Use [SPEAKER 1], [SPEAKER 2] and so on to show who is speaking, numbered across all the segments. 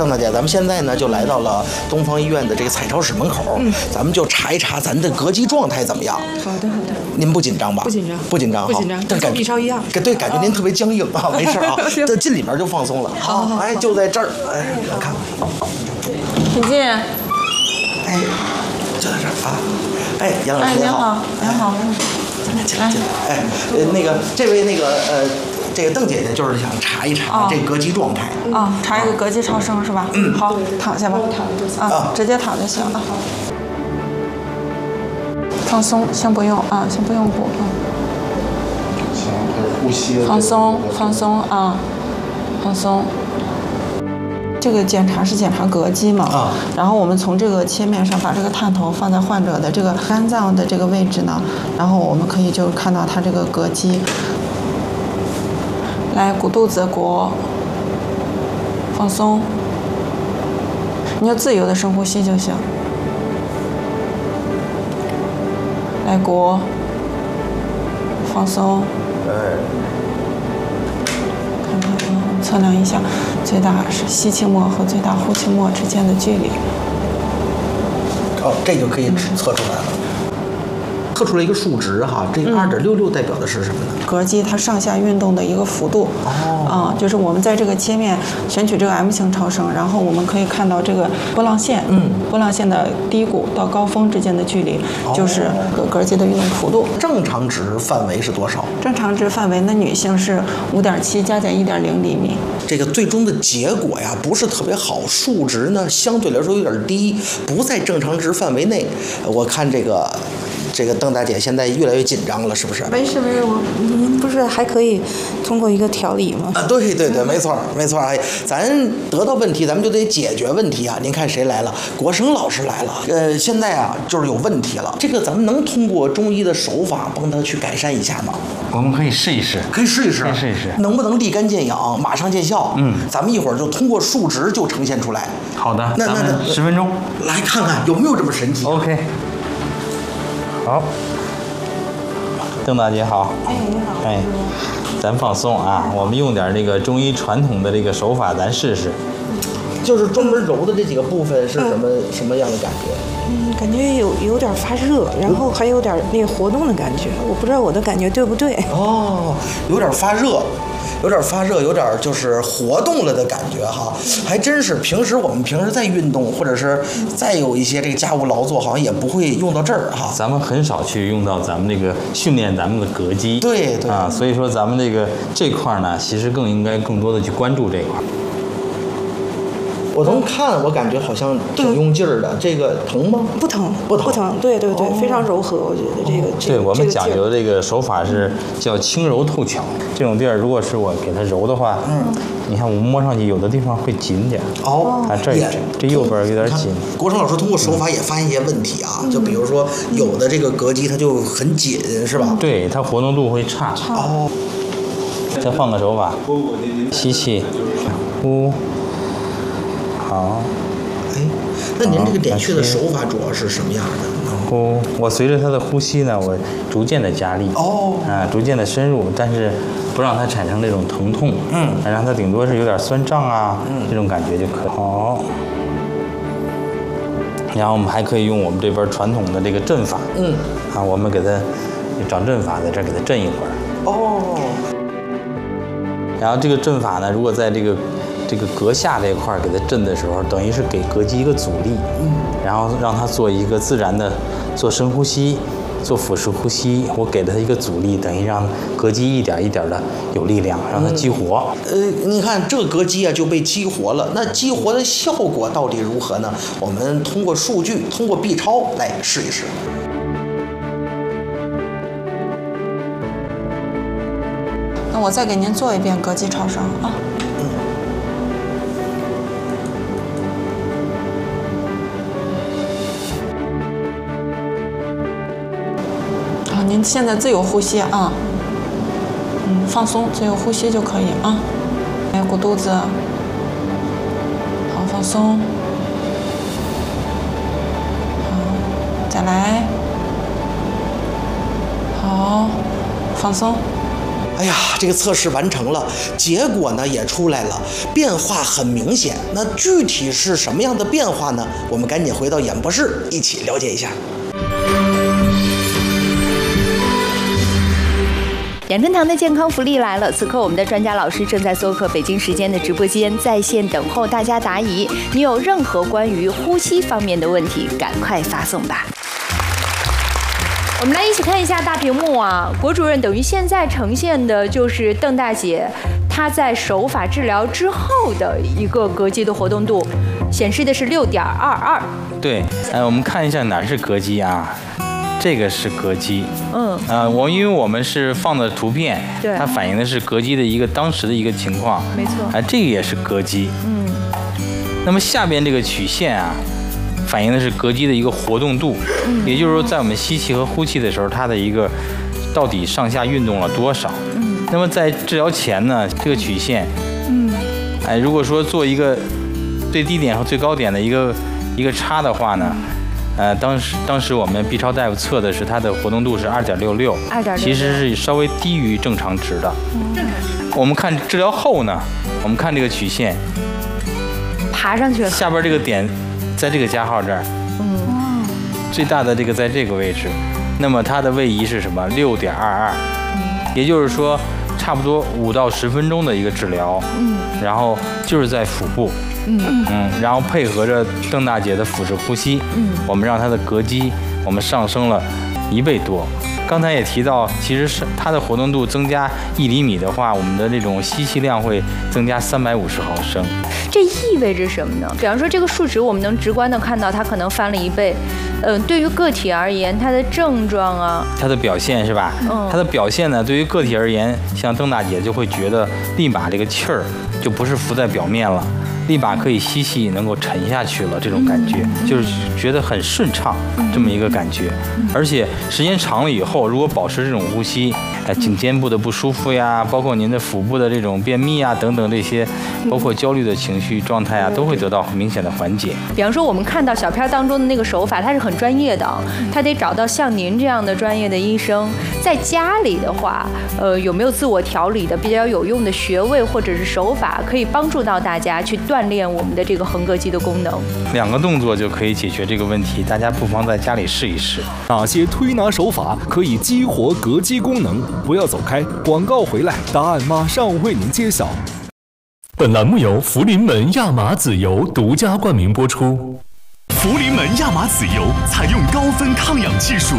[SPEAKER 1] 邓大姐，咱们现在呢就来到了东方医院的这个彩超室门口，咱们就查一查咱的膈肌状态怎么样。
[SPEAKER 2] 好的，好的。
[SPEAKER 1] 您不紧张吧？
[SPEAKER 2] 不紧张，
[SPEAKER 1] 不紧张，
[SPEAKER 2] 不紧张，跟 B 超一样。
[SPEAKER 1] 对，感觉您特别僵硬啊，没事啊，这进里面就放松了。好，哎，就在这儿，哎，看，
[SPEAKER 3] 请进。
[SPEAKER 1] 哎，就在这儿啊。哎，杨老师您好，
[SPEAKER 3] 您好，
[SPEAKER 1] 进来。哎，那个这位这个邓姐姐就是想查一查这膈肌状态。
[SPEAKER 3] 查一个膈肌超声是吧？好，躺下吧。直接躺就行了。放松，先不用啊，先不用补啊。
[SPEAKER 1] 呼吸。
[SPEAKER 3] 放松，放松啊，放松。这个检查是检查膈肌嘛？然后我们从这个切面上把这个探头放在患者的这个肝脏的这个位置呢，然后我们可以就看到他这个膈肌。来，鼓肚子，鼓，放松。你就自由的深呼吸就行。来，鼓，放松。看看测量一下最大是吸气末和最大呼气末之间的距离。
[SPEAKER 1] 这就可以测出来了。测出来一个数值哈，这个2.66代表的是什么呢？
[SPEAKER 3] 膈肌它上下运动的一个幅度。就是我们在这个切面选取这个 M 型超声，然后我们可以看到这个波浪线，波浪线的低谷到高峰之间的距离，就是膈肌的运动幅度。
[SPEAKER 1] 正常值范围是多少？
[SPEAKER 3] 正常值范围，那女性是5.7加减1.0厘米。
[SPEAKER 1] 这个最终的结果呀，不是特别好，数值呢相对来说有点低，不在正常值范围内。我看这个邓大姐现在越来越紧张了，是不是？
[SPEAKER 2] 没事，您不是还可以通过一个调理吗？
[SPEAKER 1] 对，没错。哎，咱得到问题，咱们就得解决问题啊。您看谁来了？国生老师来了。现在啊，就是有问题了。这个咱们能通过中医的手法帮他去改善一下吗？
[SPEAKER 4] 我们可以试一试，
[SPEAKER 1] 能不能立竿见影，马上见效？咱们一会儿就通过数值就呈现出来。
[SPEAKER 4] 好的，
[SPEAKER 1] 那
[SPEAKER 4] 10分钟，
[SPEAKER 1] 来看看有没有这么神奇。
[SPEAKER 4] OK。好，邓大姐好。
[SPEAKER 3] 你好。
[SPEAKER 4] 咱放松啊，我们用点这个中医传统的这个手法，咱试试。
[SPEAKER 1] 就是专门揉的这几个部分是什么样的感觉？
[SPEAKER 2] 感觉有点发热，然后还有点那个活动的感觉，我不知道我的感觉对不对。
[SPEAKER 1] 有点发热，有点就是活动了的感觉哈，还真是。我们平时在运动，或者是再有一些这个家务劳作，好像也不会用到这儿哈。
[SPEAKER 4] 咱们很少去用到咱们这个训练咱们的膈肌。
[SPEAKER 1] 对啊，
[SPEAKER 4] 所以说咱们这块呢，其实应该更多的去关注这块。
[SPEAKER 1] 我从看，我感觉好像挺用劲儿的。这个疼吗？
[SPEAKER 2] 不疼，对，非常柔和，我觉得这个。
[SPEAKER 4] 对，我们讲究这个手法是叫轻柔透巧。这种地儿，如果是我给它揉的话，你看我们摸上去有的地方会紧点。这右边有点紧。
[SPEAKER 1] 国生老师通过手法也发现一些问题啊，就比如说有的这个膈肌它就很紧，是吧？
[SPEAKER 4] 对，它活动度会差。再换个手法，吸气，呼。好，
[SPEAKER 1] 那您这个点穴的手法主要是什么样的？
[SPEAKER 4] 我随着他的呼吸呢，我逐渐的加力，逐渐的深入，但是不让它产生这种疼痛，让它顶多是有点酸胀啊，这种感觉就可以。好，然后我们还可以用我们这边传统的这个阵法，我们给它找阵法，在这儿给它震一会儿。然后这个阵法呢，如果在这个膈下这一块给它震的时候，等于是给膈肌一个阻力，然后让它做一个自然的做深呼吸，做腹式呼吸。我给它一个阻力，等于让膈肌一点一点的有力量，让它激活。
[SPEAKER 1] 你看这个膈肌啊就被激活了，那激活的效果到底如何呢？我们通过数据，通过 B 超来试一试。
[SPEAKER 3] 那我再给您做一遍膈肌超声啊。您现在自由呼吸啊，放松，自由呼吸就可以啊。来，鼓肚子，好，放松，好，再来，好，放松。
[SPEAKER 1] 哎呀，这个测试完成了，结果呢也出来了，变化很明显。那具体是什么样的变化呢？我们赶紧回到演播室，一起了解一下。
[SPEAKER 5] 养生堂的健康福利来了！此刻我们的专家老师正在做客北京时间的直播间，在线等候大家答疑。你有任何关于呼吸方面的问题，赶快发送吧。我们来一起看一下大屏幕啊，国主任等于现在呈现的就是邓大姐她在手法治疗之后的一个膈肌的活动度，显示的是6.22。
[SPEAKER 4] 对，我们看一下哪是膈肌啊？这个是膈肌，因为我们是放的图片，
[SPEAKER 5] 对，
[SPEAKER 4] 它反映的是膈肌的一个当时的一个情况，
[SPEAKER 5] 没错，
[SPEAKER 4] 这个也是膈肌，那么下边这个曲线啊，反映的是膈肌的一个活动度，也就是说，在我们吸气和呼气的时候，它的一个到底上下运动了多少，那么在治疗前呢，这个曲线，如果说做一个最低点和最高点的一个差的话呢。当时我们 B 超大夫测的是它的活动度是2.66，其实是稍微低于正常值的。我们看治疗后呢，我们看这个曲线
[SPEAKER 5] 爬上去了，
[SPEAKER 4] 下边这个点在这个加号这儿，最大的这个在这个位置，那么它的位移是什么？6.22，也就是说差不多5到10分钟的一个治疗，然后就是在腹部。然后配合着邓大姐的腹式呼吸，我们让她的膈肌我们上升了1倍多。刚才也提到，其实是它的活动度增加1厘米的话，我们的这种吸气量会增加350毫升。
[SPEAKER 5] 这意味着什么呢？比方说这个数值，我们能直观的看到它可能翻了1倍。对于个体而言，它的症状啊，
[SPEAKER 4] 它的表现是吧？它的表现呢，对于个体而言，像邓大姐就会觉得立马这个气儿就不是浮在表面了。立马可以吸气，能够沉下去了，这种感觉就是觉得很顺畅，这么一个感觉。而且时间长了以后，如果保持这种呼吸，颈肩部的不舒服呀，包括您的腹部的这种便秘啊等等这些，包括焦虑的情绪状态啊，都会得到明显的缓解。
[SPEAKER 5] 比方说我们看到小片当中的那个手法，它是很专业的，他得找到像您这样的专业的医生。在家里的话，有没有自我调理的比较有用的穴位或者是手法，可以帮助到大家去锻炼我们的这个横膈肌的功能
[SPEAKER 4] ？2个动作就可以解决这个问题，大家不妨在家里试一试。
[SPEAKER 6] 哪些推拿手法可以激活膈肌功能？不要走开，广告回来，答案马上为您揭晓。
[SPEAKER 7] 本栏目由福临门亚麻籽油独家冠名播出。
[SPEAKER 8] 福临门亚麻籽油采用高分抗氧技术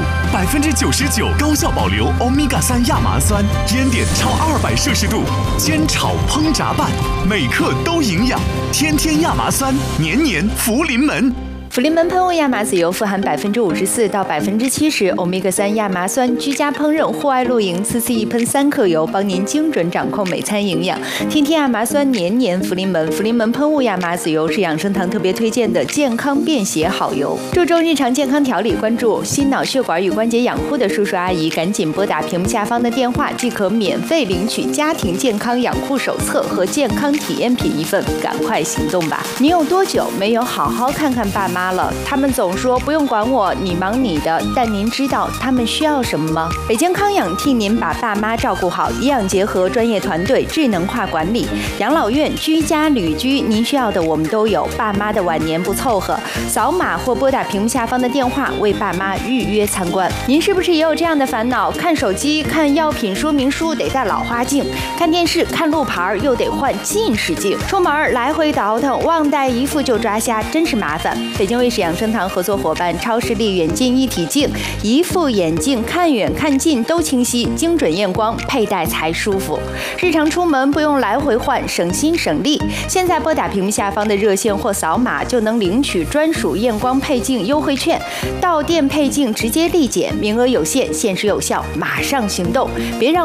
[SPEAKER 8] ，99%高效保留欧米伽3亚麻酸，烟点超200摄氏度，煎炒烹炸拌，每克都营养，天天亚麻酸，年年福临门。
[SPEAKER 5] 福临门喷雾亚麻籽油富含54%到70%欧米伽3亚麻酸，居家烹饪、户外露营，次一喷3克油，帮您精准掌控每餐营养。天天亚麻酸，年年福临门。福临门喷雾亚麻籽油是养生堂特别推荐的健康便携好油，注重日常健康调理，关注心脑血管与关节养护的叔叔阿姨，赶紧拨打屏幕下方的电话，即可免费领取家庭健康养护手册和健康体验品1份，赶快行动吧！你有多久没有好好看看爸妈了？他们总说不用管我，你忙你的，但您知道他们需要什么吗？北京康养替您把爸妈照顾好，医养结合，专业团队，智能化管理，养老院、居家、旅居，您需要的我们都有。爸妈的晚年不凑合，扫码或拨打屏幕下方的电话为爸妈预约参观。您是不是也有这样的烦恼？看手机、看药品说明书得戴老花镜，看电视、看路牌又得换近视镜，出门来回倒腾，忘带一副就抓瞎，真是麻烦。北京卫视养生堂合作伙伴超视力远近一体镜，一副眼镜看远看近都清晰，精准验光，佩戴才舒服。日常出门不用来回换，省心省力。现在拨打屏幕下方的热线或扫码就能领取专属验光配镜优惠券，到店配镜直接立减，名额有限，限时有效，马上行动，别让